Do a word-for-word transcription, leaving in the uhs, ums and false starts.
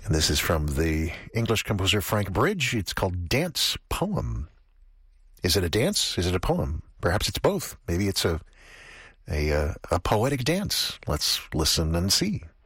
And this is from the English composer Frank Bridge. It's called Dance Poem. Is it a dance? Is it a poem? Perhaps it's both. Maybe it's a a, uh, a poetic dance. Let's listen and see.